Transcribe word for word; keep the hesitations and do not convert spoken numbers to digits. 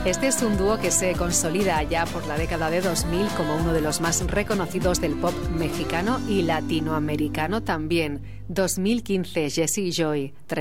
Este es un dúo que se consolida allá por la década de dos mil como uno de los más reconocidos del pop mexicano y latinoamericano también. dos mil quince, Jesse y Joy.